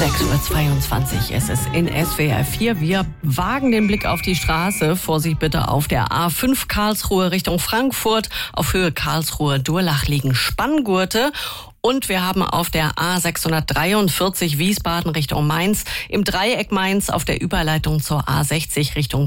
6:22 Uhr. Es ist in SWR 4. Wir wagen den Blick auf die Straße. Vorsicht bitte auf der A5 Karlsruhe Richtung Frankfurt. Auf Höhe Karlsruhe-Durlach liegen Spanngurte. Und wir haben auf der A643 Wiesbaden Richtung Mainz im Dreieck Mainz auf der Überleitung zur A60 Richtung